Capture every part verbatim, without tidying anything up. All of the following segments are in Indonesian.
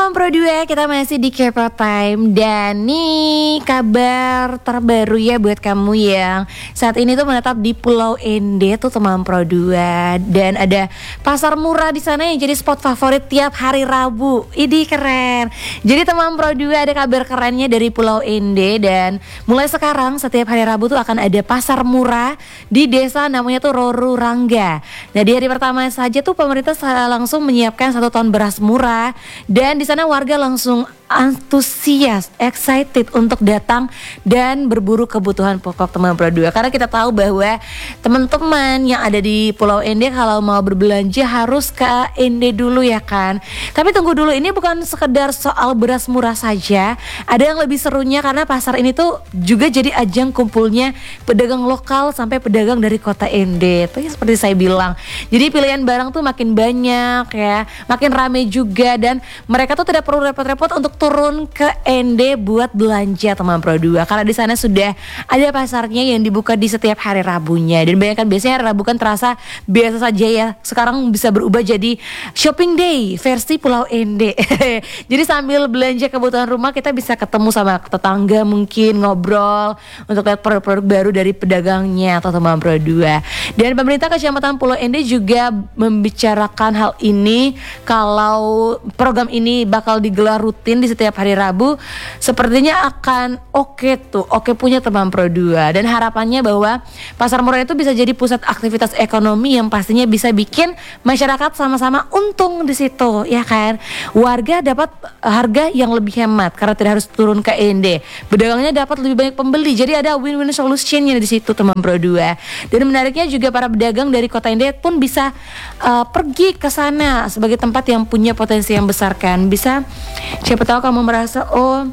teman Pro dua, kita masih di Kepo Time. Dan nih kabar terbaru ya buat kamu yang saat ini tuh menetap di Pulau Ende tuh teman Pro dua. Dan ada pasar murah di sana yang jadi spot favorit tiap hari Rabu. Ini keren. Jadi teman Pro dua, ada kabar kerennya dari Pulau Ende. Dan mulai sekarang setiap hari Rabu tuh akan ada pasar murah di desa namanya tuh Roru Rangga. Nah di hari pertama saja tuh pemerintah langsung menyiapkan satu ton beras murah. Dan di sana warga langsung antusias, excited untuk datang dan berburu kebutuhan pokok teman Pro dua. Karena kita tahu bahwa teman-teman yang ada di Pulau Ende kalau mau berbelanja harus ke Ende dulu ya kan. Tapi tunggu dulu, ini bukan sekedar soal beras murah saja. Ada yang lebih serunya karena pasar ini tuh juga jadi ajang kumpulnya pedagang lokal sampai pedagang dari kota Ende. Itu ya seperti saya bilang. Jadi pilihan barang tuh makin banyak ya, makin rame juga, dan mereka tuh tidak perlu repot-repot untuk turun ke Ende buat belanja teman Pro dua, karena di sana sudah ada pasarnya yang dibuka di setiap hari Rabunya. Dan bayangkan biasanya hari Rabu kan terasa biasa saja ya, sekarang bisa berubah jadi shopping day versi Pulau Ende. Jadi sambil belanja kebutuhan rumah kita bisa ketemu sama tetangga, mungkin ngobrol untuk lihat produk-produk baru dari pedagangnya atau teman Pro dua. Dan pemerintah Kecamatan Pulau Ende juga membicarakan hal ini, kalau program ini bakal digelar rutin di setiap hari Rabu, sepertinya akan oke tuh, oke punya teman Pro dua. Dan harapannya bahwa pasar murah itu bisa jadi pusat aktivitas ekonomi yang pastinya bisa bikin masyarakat sama-sama untung di situ, ya kan? Warga dapat harga yang lebih hemat karena tidak harus turun ke Ende. Pedagangnya dapat lebih banyak pembeli, jadi ada win-win solutionnya di situ teman Pro dua. Dan menariknya juga para pedagang dari kota Ende pun bisa uh, pergi ke sana sebagai tempat yang punya potensi yang besar kan. Bisa, siapa tahu kamu merasa oh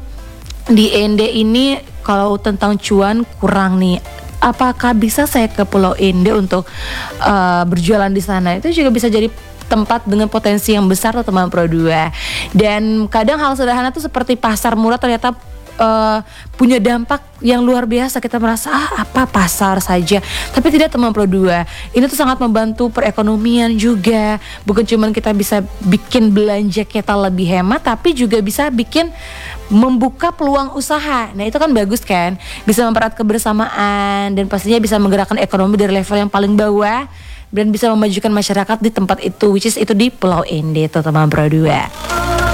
di Ende ini kalau tentang cuan kurang nih, apakah bisa saya ke Pulau Ende untuk uh, berjualan di sana? Itu juga bisa jadi tempat dengan potensi yang besar tuh teman Pro dua. Dan kadang hal sederhana tuh seperti pasar murah ternyata Uh, punya dampak yang luar biasa. Kita merasa ah apa pasar saja, tapi tidak teman Pro dua. Ini tuh sangat membantu perekonomian juga. Bukan cuma kita bisa bikin belanja kita lebih hemat, tapi juga bisa bikin membuka peluang usaha. Nah itu kan bagus kan, bisa mempererat kebersamaan dan pastinya bisa menggerakkan ekonomi dari level yang paling bawah dan bisa memajukan masyarakat di tempat itu, which is itu di Pulau Ende tuh teman Pro dua.